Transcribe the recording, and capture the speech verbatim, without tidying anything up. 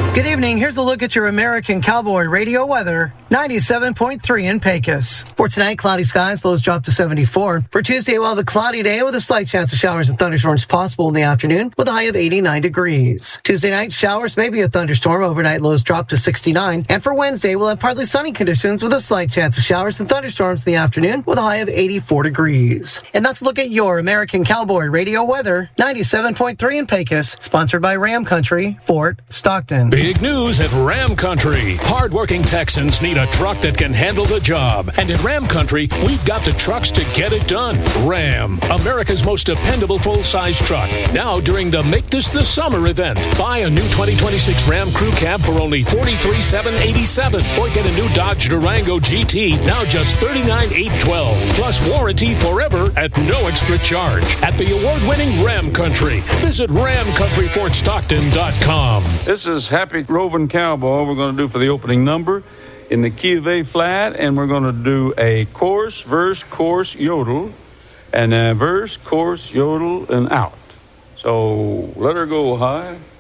Good evening. Here's a look at your American Cowboy radio weather. ninety-seven point three in Pecos. For tonight, cloudy skies, lows drop to seventy-four. For Tuesday, we'll have a cloudy day with a slight chance of showers and thunderstorms possible in the afternoon with a high of eighty-nine degrees. Tuesday night, showers, maybe a thunderstorm. Overnight, lows drop to sixty-nine. And for Wednesday, we'll have partly sunny conditions with a slight chance of showers and thunderstorms in the afternoon with a high of eighty-four degrees. And that's a look at your American Cowboy radio weather. ninety-seven point three in Pecos, sponsored by Ram Country, Fort Stockton. Big news at Ram Country. Hardworking Texans need a truck that can handle the job. And at Ram Country, we've got the trucks to get it done. Ram, America's most dependable full-size truck. Now during the Make This the Summer event. Buy a new twenty twenty-six Ram Crew Cab for only forty-three thousand seven hundred eighty-seven dollars. Or get a new Dodge Durango G T, now just thirty-nine thousand eight hundred twelve dollars. Plus warranty forever at no extra charge. At the award-winning Ram Country. Visit ram country fort stockton dot com. This is Happy Roving Cowboy. We're going to do for the opening number in the key of A flat, and we're going to do a chorus, verse, chorus, yodel, and a verse, chorus, yodel, and out. So let her go high.